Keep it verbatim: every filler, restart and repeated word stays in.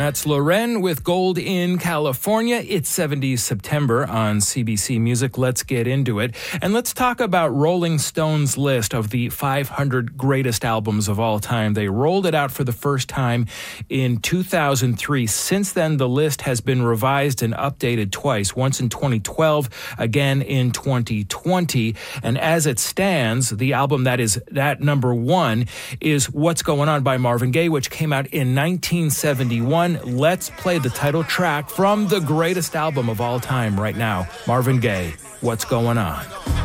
That's Loren with Gold in California. It's seventies September on C B C Music. Let's get into it. And let's talk about Rolling Stone's list of the five hundred greatest albums of all time. They rolled it out for the first time in two thousand three. Since then, the list has been revised and updated twice, once in twenty twelve, again in twenty twenty. And as it stands, the album that is at number one is What's Going On by Marvin Gaye, which came out in nineteen seventy-one. Let's play the title track from the greatest album of all time right now. Marvin Gaye, What's Going On?